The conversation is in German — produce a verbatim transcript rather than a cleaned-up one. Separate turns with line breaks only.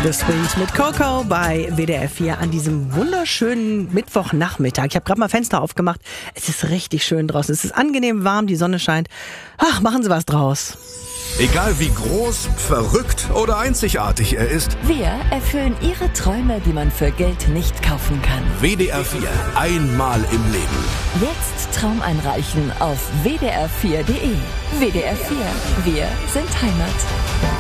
The Sweet mit Coco bei W D R vier an diesem wunderschönen Mittwochnachmittag. Ich habe gerade mal Fenster aufgemacht. Es ist richtig schön draußen. Es ist angenehm warm, die Sonne scheint. Ach, machen Sie was draus.
Egal wie groß, verrückt oder einzigartig er ist,
wir erfüllen Ihre Träume, die man für Geld nicht kaufen kann.
W D R vier, einmal im Leben.
Jetzt Traum einreichen auf w d r vier punkt d e. W D R vier, wir sind Heimat.